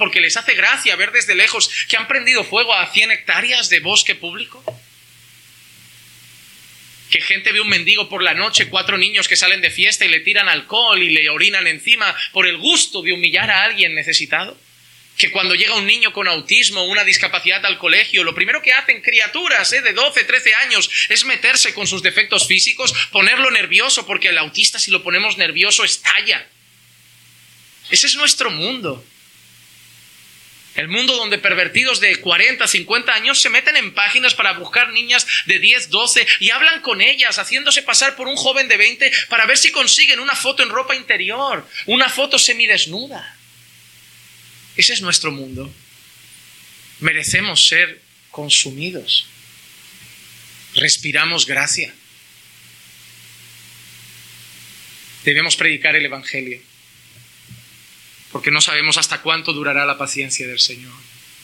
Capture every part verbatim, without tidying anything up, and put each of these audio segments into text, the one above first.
porque les hace gracia ver desde lejos que han prendido fuego a cien hectáreas de bosque público. Que gente ve un mendigo por la noche, cuatro niños que salen de fiesta y le tiran alcohol y le orinan encima por el gusto de humillar a alguien necesitado. Que cuando llega un niño con autismo o una discapacidad al colegio, lo primero que hacen criaturas ¿eh? de doce, trece años es meterse con sus defectos físicos, ponerlo nervioso, porque el autista, si lo ponemos nervioso, estalla. Ese es nuestro mundo. El mundo donde pervertidos de cuarenta, cincuenta años se meten en páginas para buscar niñas de diez, doce y hablan con ellas, haciéndose pasar por un joven de veinte para ver si consiguen una foto en ropa interior, una foto semidesnuda. Ese es nuestro mundo. Merecemos ser consumidos. Respiramos gracia. Debemos predicar el Evangelio, porque no sabemos hasta cuánto durará la paciencia del Señor.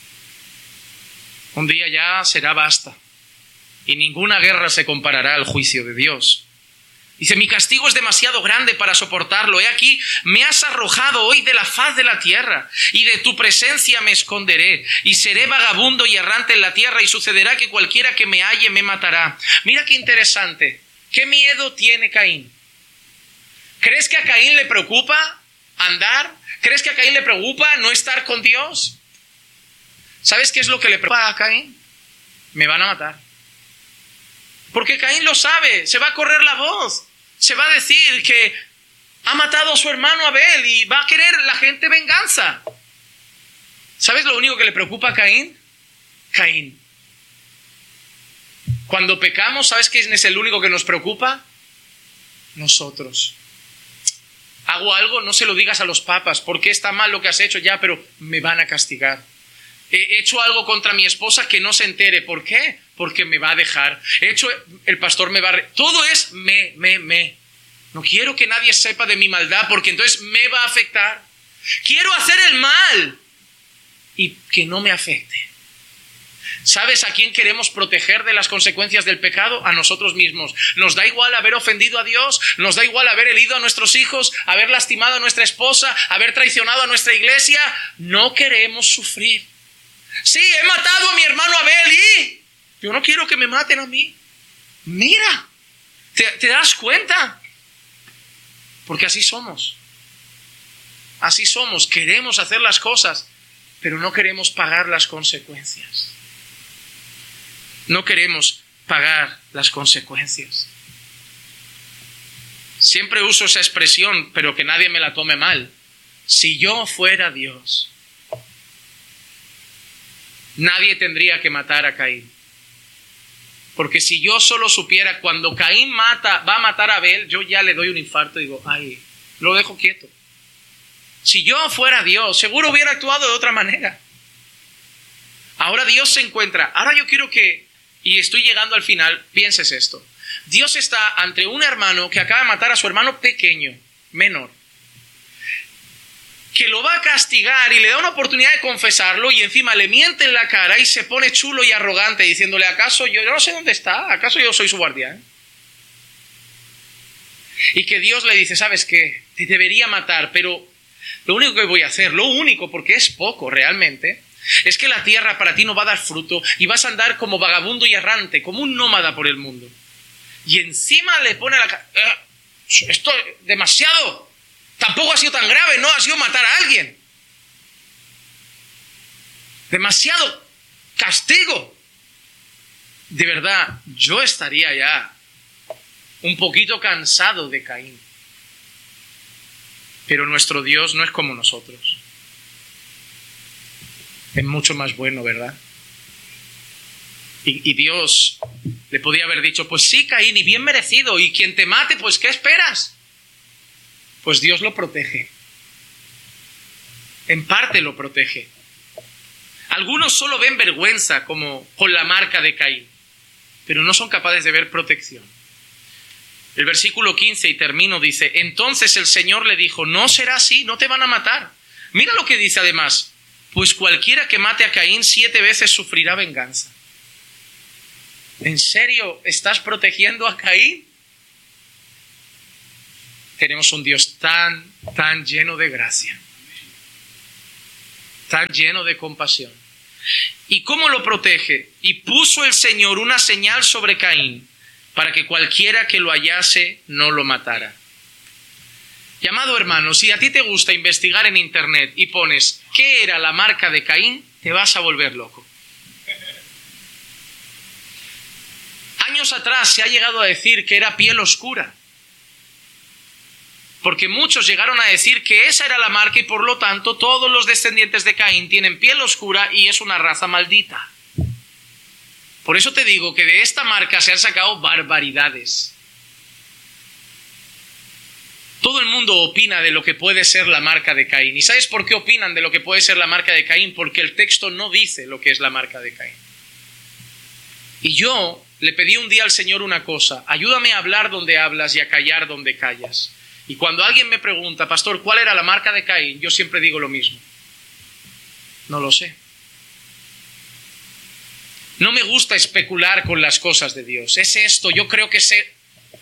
Un día ya será basta, y ninguna guerra se comparará al juicio de Dios. Dice, mi castigo es demasiado grande para soportarlo. He aquí, me has arrojado hoy de la faz de la tierra, y de tu presencia me esconderé, y seré vagabundo y errante en la tierra, y sucederá que cualquiera que me halle me matará. Mira qué interesante. ¿Qué miedo tiene Caín? ¿Crees que a Caín le preocupa andar? ¿Crees que a Caín le preocupa no estar con Dios? ¿Sabes qué es lo que le preocupa a Caín? Me van a matar. Porque Caín lo sabe, se va a correr la voz. Se va a decir que ha matado a su hermano Abel y va a querer la gente venganza. ¿Sabes lo único que le preocupa a Caín? Caín. Cuando pecamos, ¿sabes quién es el único que nos preocupa? Nosotros. Hago algo, no se lo digas a los papas. ¿Por qué está mal lo que has hecho? Ya, pero me van a castigar. He hecho algo contra mi esposa, que no se entere. ¿Por qué? Porque me va a dejar. He hecho, el pastor me va a... Re... Todo es me, me, me. No quiero que nadie sepa de mi maldad, porque entonces me va a afectar. Quiero hacer el mal y que no me afecte. ¿Sabes a quién queremos proteger de las consecuencias del pecado? A nosotros mismos. Nos da igual haber ofendido a Dios, nos da igual haber herido a nuestros hijos, haber lastimado a nuestra esposa, haber traicionado a nuestra iglesia. No queremos sufrir. Sí, he matado a mi hermano Abel y yo no quiero que me maten a mí. Mira, ¿te, te das cuenta? Porque así somos. Así somos. Queremos hacer las cosas, pero no queremos pagar las consecuencias. No queremos pagar las consecuencias. Siempre uso esa expresión, pero que nadie me la tome mal. Si yo fuera Dios, nadie tendría que matar a Caín. Porque si yo solo supiera cuando Caín mata, va a matar a Abel, yo ya le doy un infarto y digo, ay, lo dejo quieto. Si yo fuera Dios, seguro hubiera actuado de otra manera. Ahora Dios se encuentra. Ahora yo quiero que, y estoy llegando al final, pienses esto. Dios está ante un hermano que acaba de matar a su hermano pequeño, menor, que lo va a castigar y le da una oportunidad de confesarlo y encima le miente en la cara y se pone chulo y arrogante diciéndole, ¿acaso yo, yo no sé dónde está? ¿Acaso yo soy su guardián? Y que Dios le dice, ¿sabes qué? Te debería matar, pero lo único que voy a hacer, lo único, porque es poco realmente, es que la tierra para ti no va a dar fruto y vas a andar como vagabundo y errante, como un nómada por el mundo. Y encima le pone la cara, eh, esto es demasiado. Tampoco ha sido tan grave, no ha sido matar a alguien. Demasiado castigo. De verdad, yo estaría ya un poquito cansado de Caín. Pero nuestro Dios no es como nosotros. Es mucho más bueno, ¿verdad? Y, y Dios le podía haber dicho, pues sí, Caín, y bien merecido. Y quien te mate, pues ¿qué esperas? Pues Dios lo protege. En parte lo protege. Algunos solo ven vergüenza como con la marca de Caín, pero no son capaces de ver protección. El versículo quince, y termino, dice, entonces el Señor le dijo, no será así, no te van a matar. Mira lo que dice además, pues cualquiera que mate a Caín siete veces sufrirá venganza. ¿En serio estás protegiendo a Caín? Tenemos un Dios tan, tan lleno de gracia. Está lleno de compasión. ¿Y cómo lo protege? Y puso el Señor una señal sobre Caín para que cualquiera que lo hallase no lo matara. Y amado hermano, si a ti te gusta investigar en internet y pones ¿qué era la marca de Caín?, te vas a volver loco. Años atrás se ha llegado a decir que era piel oscura, porque muchos llegaron a decir que esa era la marca y por lo tanto todos los descendientes de Caín tienen piel oscura y es una raza maldita. Por eso te digo que de esta marca se han sacado barbaridades. Todo el mundo opina de lo que puede ser la marca de Caín. ¿Y sabes por qué opinan de lo que puede ser la marca de Caín? Porque el texto no dice lo que es la marca de Caín. Y yo le pedí un día al Señor una cosa: ayúdame a hablar donde hablas y a callar donde callas. Y cuando alguien me pregunta, pastor, ¿cuál era la marca de Caín?, yo siempre digo lo mismo: no lo sé. No me gusta especular con las cosas de Dios. Es esto, yo creo que sé.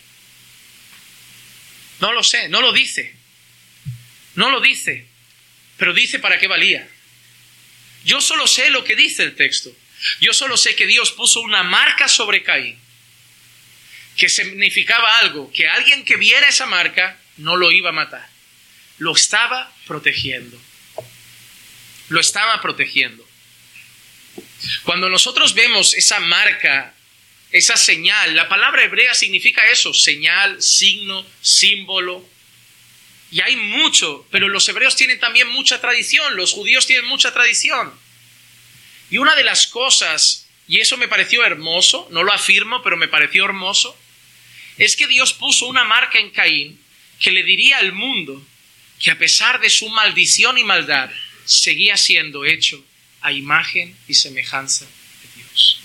No lo sé, no lo dice. No lo dice. Pero dice para qué valía. Yo solo sé lo que dice el texto. Yo solo sé que Dios puso una marca sobre Caín, que significaba algo, que alguien que viera esa marca no lo iba a matar. Lo estaba protegiendo. Lo estaba protegiendo. Cuando nosotros vemos esa marca, esa señal, la palabra hebrea significa eso: señal, signo, símbolo. Y hay mucho, pero los hebreos tienen también mucha tradición, los judíos tienen mucha tradición. Y una de las cosas, y eso me pareció hermoso, no lo afirmo, pero me pareció hermoso, es que Dios puso una marca en Caín que le diría al mundo que a pesar de su maldición y maldad, seguía siendo hecho a imagen y semejanza de Dios.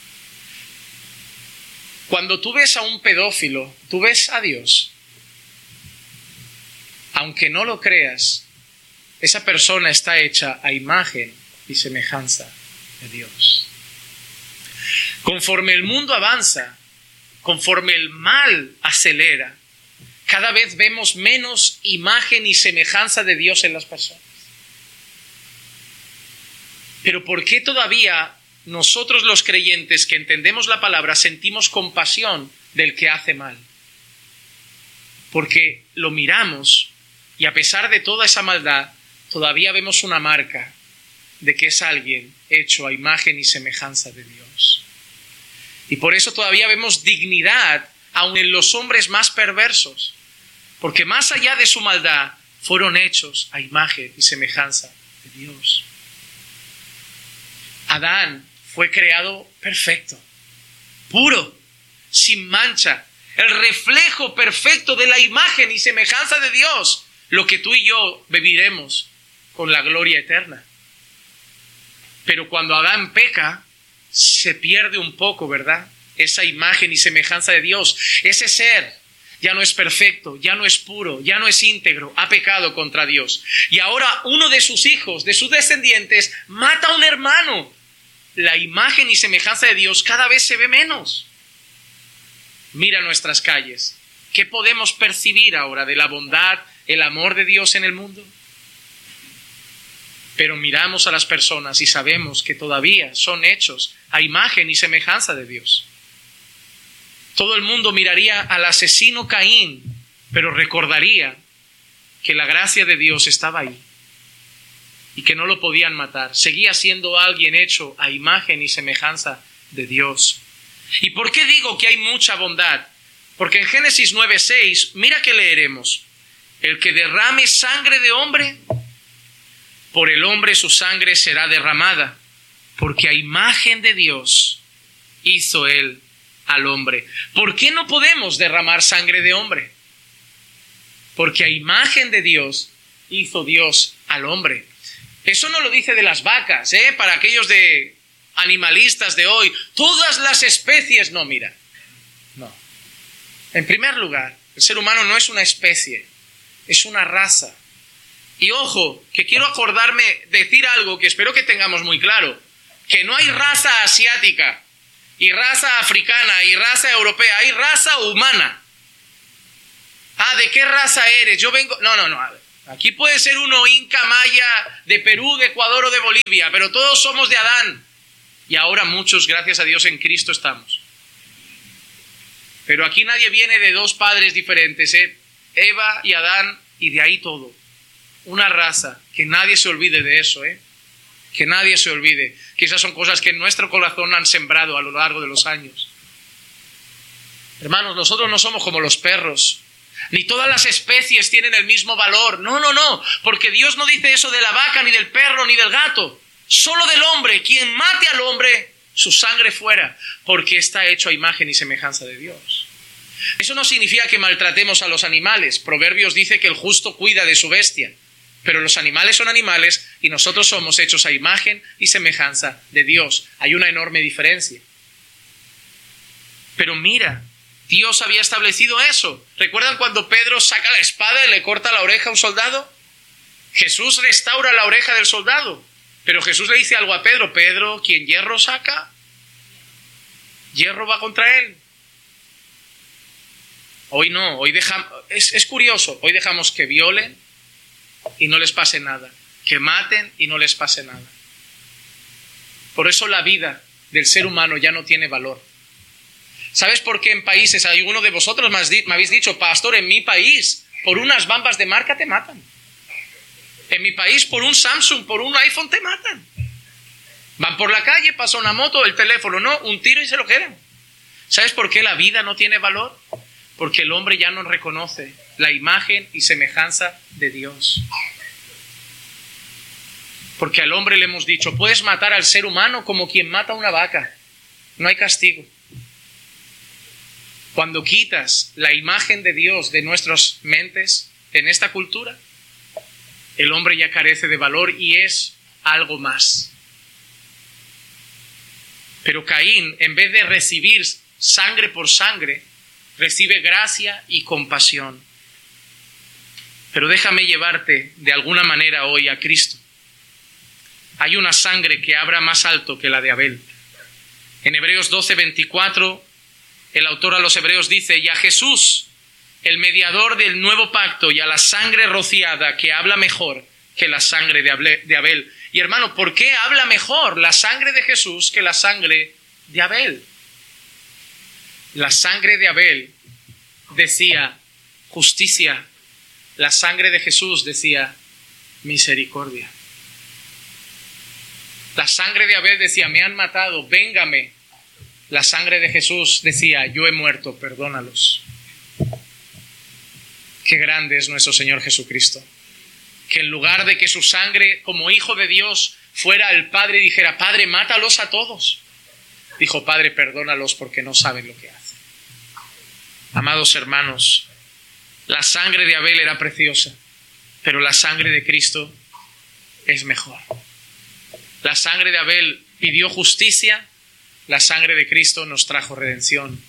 Cuando tú ves a un pedófilo, tú ves a Dios. Aunque no lo creas, esa persona está hecha a imagen y semejanza de Dios. Conforme el mundo avanza, conforme el mal acelera, cada vez vemos menos imagen y semejanza de Dios en las personas. Pero ¿por qué todavía nosotros los creyentes que entendemos la palabra sentimos compasión del que hace mal? Porque lo miramos y a pesar de toda esa maldad, todavía vemos una marca de que es alguien hecho a imagen y semejanza de Dios. Y por eso todavía vemos dignidad aun en los hombres más perversos, porque más allá de su maldad, fueron hechos a imagen y semejanza de Dios. Adán fue creado perfecto, puro, sin mancha, el reflejo perfecto de la imagen y semejanza de Dios, lo que tú y yo viviremos con la gloria eterna. Pero cuando Adán peca, se pierde un poco, ¿verdad? Esa imagen y semejanza de Dios. Ese ser ya no es perfecto, ya no es puro, ya no es íntegro, ha pecado contra Dios. Y ahora uno de sus hijos, de sus descendientes, mata a un hermano. La imagen y semejanza de Dios cada vez se ve menos. Mira nuestras calles. ¿Qué podemos percibir ahora de la bondad, el amor de Dios en el mundo? Pero miramos a las personas y sabemos que todavía son hechos a imagen y semejanza de Dios. Todo el mundo miraría al asesino Caín, pero recordaría que la gracia de Dios estaba ahí y que no lo podían matar. Seguía siendo alguien hecho a imagen y semejanza de Dios. ¿Y por qué digo que hay mucha bondad? Porque en Génesis nueve seis, mira que leeremos: el que derrame sangre de hombre, por el hombre su sangre será derramada, porque a imagen de Dios hizo él al hombre. ¿Por qué no podemos derramar sangre de hombre? Porque a imagen de Dios hizo Dios al hombre. Eso no lo dice de las vacas, ¿eh? Para aquellos de animalistas de hoy, todas las especies, no, mira, no. En primer lugar, el ser humano no es una especie, es una raza. Y ojo, que quiero acordarme, decir algo que espero que tengamos muy claro, que no hay raza asiática, y raza africana, y raza europea, hay raza humana. Ah, ¿de qué raza eres? Yo vengo... No, no, no, a ver, a Aquí puede ser uno inca, maya, de Perú, de Ecuador o de Bolivia, pero todos somos de Adán. Y ahora muchos, gracias a Dios, en Cristo estamos. Pero aquí nadie viene de dos padres diferentes, ¿eh? Eva y Adán, y de ahí todo. Una raza, que nadie se olvide de eso, ¿eh? Que nadie se olvide. Que esas son cosas que en nuestro corazón han sembrado a lo largo de los años. Hermanos, nosotros no somos como los perros. Ni todas las especies tienen el mismo valor. No, no, no. Porque Dios no dice eso de la vaca, ni del perro, ni del gato. Solo del hombre. Quien mate al hombre, su sangre fuera. Porque está hecho a imagen y semejanza de Dios. Eso no significa que maltratemos a los animales. Proverbios dice que el justo cuida de su bestia. Pero los animales son animales y nosotros somos hechos a imagen y semejanza de Dios. Hay una enorme diferencia. Pero mira, Dios había establecido eso. ¿Recuerdan cuando Pedro saca la espada y le corta la oreja a un soldado? Jesús restaura la oreja del soldado. Pero Jesús le dice algo a Pedro. Pedro, quien hierro saca, hierro va contra él. Hoy no, hoy dejamos, es, es curioso, hoy dejamos que violen y no les pase nada, que maten y no les pase nada. Por eso la vida del ser humano ya no tiene valor. ¿Sabes por qué en países, alguno de vosotros me habéis dicho, pastor, en mi país, por unas bambas de marca te matan? En mi país, por un Samsung, por un iPhone te matan. Van por la calle, pasa una moto, el teléfono, no, un tiro y se lo quedan. ¿Sabes por qué la vida no tiene valor? Porque el hombre ya no reconoce la imagen y semejanza de Dios. Porque al hombre le hemos dicho, puedes matar al ser humano como quien mata a una vaca. No hay castigo. Cuando quitas la imagen de Dios de nuestras mentes en esta cultura, el hombre ya carece de valor y es algo más. Pero Caín, en vez de recibir sangre por sangre, recibe gracia y compasión. Pero déjame llevarte de alguna manera hoy a Cristo. Hay una sangre que abra más alto que la de Abel. En Hebreos doce, veinticuatro, el autor a los Hebreos dice, y a Jesús, el mediador del nuevo pacto, y a la sangre rociada que habla mejor que la sangre de Abel. Y hermano, ¿por qué habla mejor la sangre de Jesús que la sangre de Abel? La sangre de Abel decía justicia. La sangre de Jesús decía misericordia. La sangre de Abel decía, me han matado, véngame. La sangre de Jesús decía, yo he muerto, perdónalos. Qué grande es nuestro Señor Jesucristo. Que en lugar de que su sangre, como hijo de Dios, fuera al Padre y dijera, Padre, mátalos a todos, dijo, Padre, perdónalos porque no saben lo que hacen. Amados hermanos, la sangre de Abel era preciosa, pero la sangre de Cristo es mejor. La sangre de Abel pidió justicia, la sangre de Cristo nos trajo redención.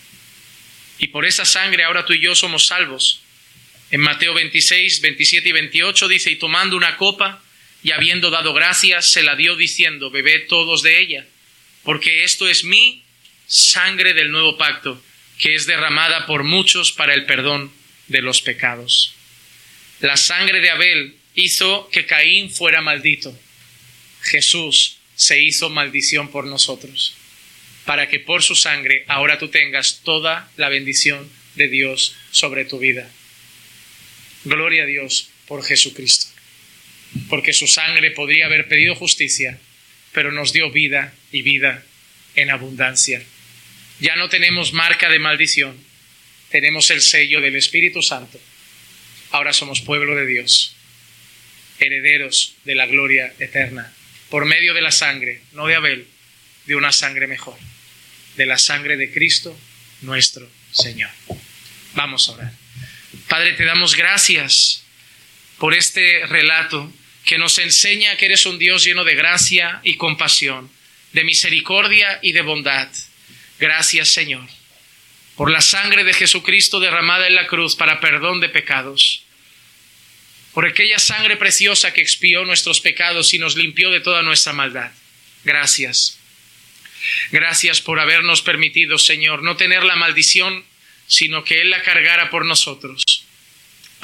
Y por esa sangre ahora tú y yo somos salvos. En Mateo veintiséis, veintisiete y veintiocho dice, y tomando una copa y habiendo dado gracias, se la dio diciendo, bebed todos de ella, porque esto es mi sangre del nuevo pacto, que es derramada por muchos para el perdón de los pecados. La sangre de Abel hizo que Caín fuera maldito. Jesús se hizo maldición por nosotros, para que por su sangre ahora tú tengas toda la bendición de Dios sobre tu vida. Gloria a Dios por Jesucristo, porque su sangre podría haber pedido justicia, pero nos dio vida y vida en abundancia. Ya no tenemos marca de maldición, tenemos el sello del Espíritu Santo. Ahora somos pueblo de Dios, herederos de la gloria eterna, por medio de la sangre, no de Abel, de una sangre mejor, de la sangre de Cristo nuestro Señor. Vamos a orar. Padre, te damos gracias por este relato que nos enseña que eres un Dios lleno de gracia y compasión, de misericordia y de bondad. Gracias, Señor, por la sangre de Jesucristo derramada en la cruz para perdón de pecados, por aquella sangre preciosa que expió nuestros pecados y nos limpió de toda nuestra maldad. Gracias. Gracias por habernos permitido, Señor, no tener la maldición, sino que Él la cargara por nosotros,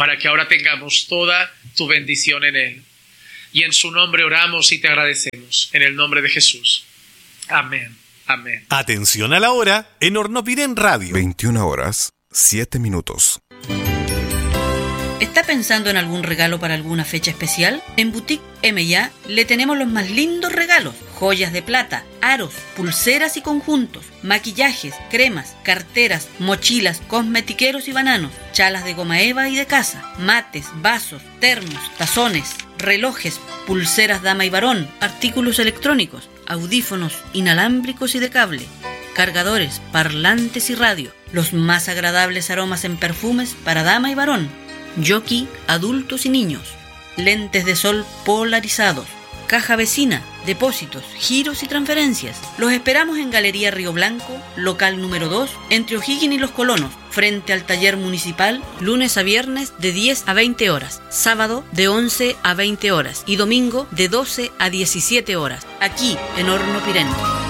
para que ahora tengamos toda tu bendición en Él. Y en su nombre oramos y te agradecemos. En el nombre de Jesús. Amén. Amén. Atención a la hora en Hornopirén Radio. veintiuna horas, siete minutos. ¿Está pensando en algún regalo para alguna fecha especial? En Boutique M y A le tenemos los más lindos regalos. Joyas de plata, aros, pulseras y conjuntos, maquillajes, cremas, carteras, mochilas, cosmetiqueros y bananos, chalas de goma eva y de casa, mates, vasos, termos, tazones, relojes, pulseras dama y varón, artículos electrónicos, audífonos inalámbricos y de cable, cargadores, parlantes y radio, los más agradables aromas en perfumes para dama y varón, jockey, adultos y niños, lentes de sol polarizados, caja vecina, depósitos, giros y transferencias. Los esperamos en Galería Río Blanco, local número dos, entre O'Higgins y Los Colonos, frente al taller municipal, lunes a viernes de diez a veinte horas, sábado de once a veinte horas y domingo de doce a diecisiete horas, aquí en Hornopirén.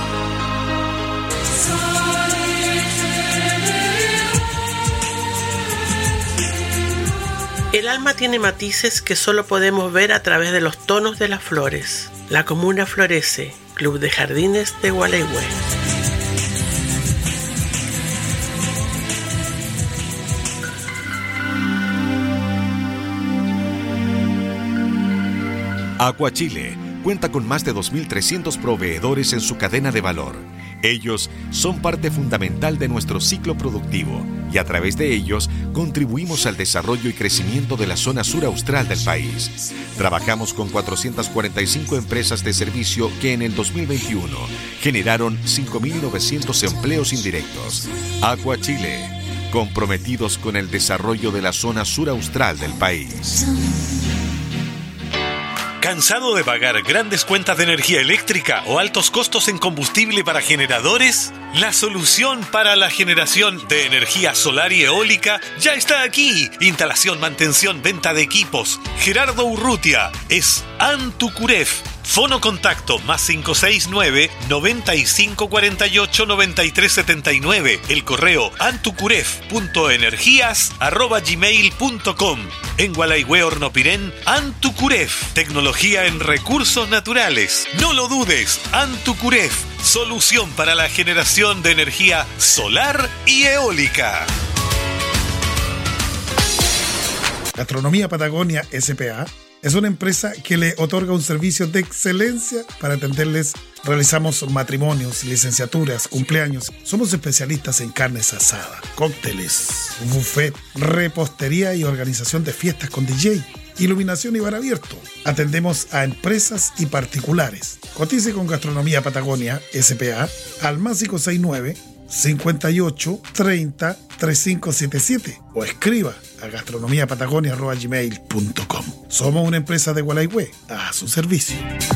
El alma tiene matices que solo podemos ver a través de los tonos de las flores. La comuna florece, Club de Jardines de Gualeguay. Aqua Chile cuenta con más de dos mil trescientos proveedores en su cadena de valor. Ellos son parte fundamental de nuestro ciclo productivo y a través de ellos contribuimos al desarrollo y crecimiento de la zona sur austral del país. Trabajamos con cuatrocientas cuarenta y cinco empresas de servicio que en el dos mil veintiuno generaron cinco mil novecientos empleos indirectos. Aqua Chile, comprometidos con el desarrollo de la zona sur austral del país. ¿Cansado de pagar grandes cuentas de energía eléctrica o altos costos en combustible para generadores? La solución para la generación de energía solar y eólica ya está aquí. Instalación, mantención, venta de equipos. Gerardo Urrutia es Antucuref. Fono contacto más cinco seis nueve, noventa y cinco cuarenta y ocho, noventa y tres setenta y nueve. El correo antucuref punto energías arroba gmail punto com. En Gualeguay Hornopirén, Antucuref. Tecnología en recursos naturales. No lo dudes, Antucuref. Solución para la generación de energía solar y eólica. Gastronomía Patagonia S P A es una empresa que le otorga un servicio de excelencia para atenderles. Realizamos matrimonios, licenciaturas, cumpleaños. Somos especialistas en carnes asadas, cócteles, buffet, repostería y organización de fiestas con D J, iluminación y bar abierto. Atendemos a empresas y particulares. Cotice con Gastronomía Patagonia S P A al más cinco seis nueve, cincuenta y ocho, treinta, treinta y cinco setenta y siete o escriba a gastronomía patagonia arroba gmail punto com. Somos una empresa de Gualeguay a su servicio.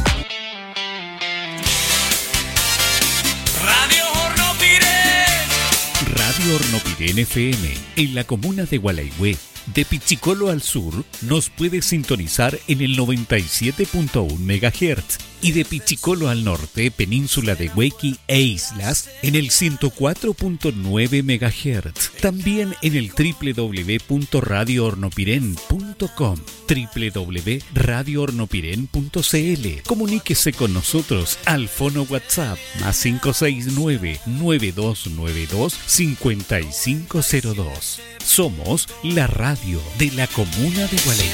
Radio Hornopirén. Radio Hornopirén F M en la comuna de Gualeguay. De Pichicolo al sur nos puede sintonizar en el noventa y siete punto uno megahertz y de Pichicolo al norte, península de Huequi e islas, en el ciento cuatro punto nueve megahertz. También en el doble u doble u doble u punto radio hornopirén punto com, doble u doble u doble u punto radio hornopirén punto c l. Comuníquese con nosotros al fono WhatsApp más cinco seis nueve, nueve dos nueve dos, cinco cinco cero dos. Somos la radio de la comuna de Gualeguay.